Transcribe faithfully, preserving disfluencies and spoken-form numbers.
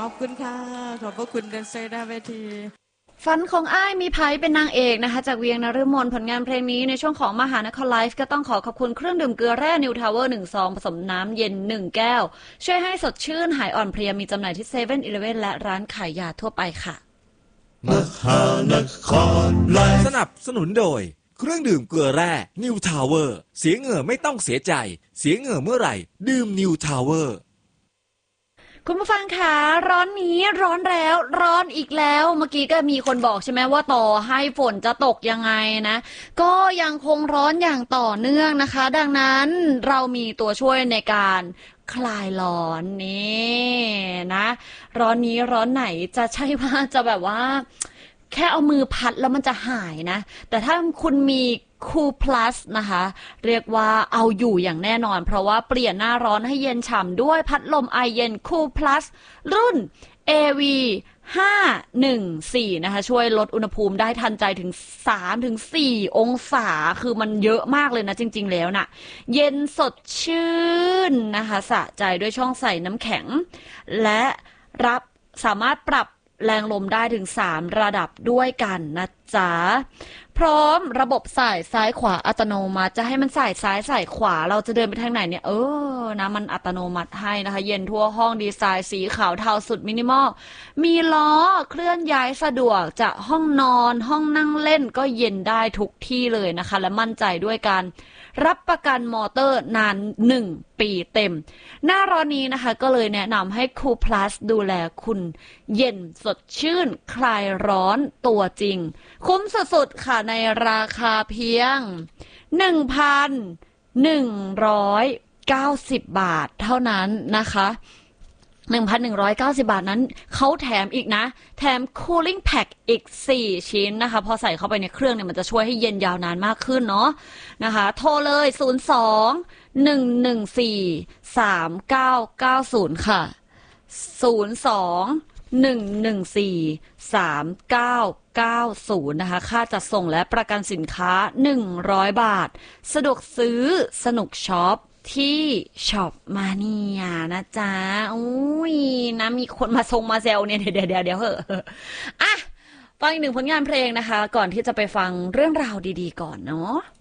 อบคุณค่ะขอบพระคุณแดนเซอร์หน้าเวทีฝันของอ้ายมีไพ่เป็นนางเอกนะคะจากเวียงนฤมลผลงานเพลงนี้ในช่วงของมหานครไลฟ์ก็ต้องขอขอบคุณเครื่องดื่มเกลือแร่นิวทาวเวอร์หนึ่งซองผสมน้ำเย็นหนึ่งแก้วช่วยให้สดชื่นหายอ่อนเพลียมีจำหน่ายที่เซเว่นอีเลฟเว่นและร้านขายยาทั่วไปค่ะมหานครไลฟ์สนับสนุนโดยเครื่องดื่มเกลือแร่นิวทาวเวอร์เสียเหงื่อไม่ต้องเสียใจเสียเหงื่อเมื่อไหร่ดื่มนิวทาวเวอร์คุณผู้ฟังคะร้อนนี้ร้อนแล้วร้อนอีกแล้วเมื่อกี้ก็มีคนบอกใช่ไหมว่าต่อให้ฝนจะตกยังไงนะก็ยังคงร้อนอย่างต่อเนื่องนะคะดังนั้นเรามีตัวช่วยในการคลายร้อนนี่นะร้อนนี้ร้อนไหนจะใช่ว่าจะแบบว่าแค่เอามือพัดแล้วมันจะหายนะแต่ถ้าคุณมีคูลพลัสนะคะเรียกว่าเอาอยู่อย่างแน่นอนเพราะว่าเปลี่ยนหน้าร้อนให้เย็นฉ่ำด้วยพัดลมไอเย็นคูลพลัสรุ่น เอ วี ห้าหนึ่งสี่ นะคะช่วยลดอุณหภูมิได้ทันใจถึง สามถึงสี่ องศาคือมันเยอะมากเลยนะจริงๆแล้วนะเย็นสดชื่นนะคะสะใจด้วยช่องใส่น้ำแข็งและรับสามารถปรับแรงลมได้ถึงสามระดับด้วยกันนะจ๊ะพร้อมระบบสายซ้ายขวาอัตโนมัติจะให้มันสายซ้ายสายขวาเราจะเดินไปทางไหนเนี่ยเออนะมันอัตโนมัติให้นะคะเย็นทั่วห้องดีไซน์สีขาวเทาสุดมินิมอลมีล้อเคลื่อนย้ายสะดวกจากห้องนอนห้องนั่งเล่นก็เย็นได้ทุกที่เลยนะคะและมั่นใจด้วยการรับประกันมอเตอร์นานหนึ่งปีเต็มหน้าร้อนนี้นะคะก็เลยแนะนำให้คูลพลัสดูแลคุณเย็นสดชื่นคลายร้อนตัวจริงคุ้มสุดๆค่ะในราคาเพียง หนึ่งพันหนึ่งร้อยเก้าสิบ บาทเท่านั้นนะคะหนึ่งพันหนึ่งร้อยเก้าสิบ บาทนั้นเขาแถมอีกนะแถม cooling pack อีกสี่ชิ้นนะคะพอใส่เข้าไปในเครื่องเนี่ยมันจะช่วยให้เย็นยาวนานมากขึ้นเนาะนะคะโทรเลยศูนย์ สอง หนึ่ง หนึ่ง สี่ สาม เก้า เก้า ศูนย์ค่ะศูนย์ สอง หนึ่ง หนึ่ง สี่ สาม เก้า เก้า ศูนย์นะคะค่าจัดส่งและประกันสินค้าหนึ่งร้อยบาทสะดวกซื้อสนุกช็อปที่ช็อปมาเนียนะจ๊ะอุ้ยนะมีคนมาทรงมาแซวเนี่ยเดี๋ยวเดี๋ยวเดี๋ยวเหอะอ่ะฟังอีกหนึ่งผลงานเพลงนะคะก่อนที่จะไปฟังเรื่องราวดีๆก่อนเนาะ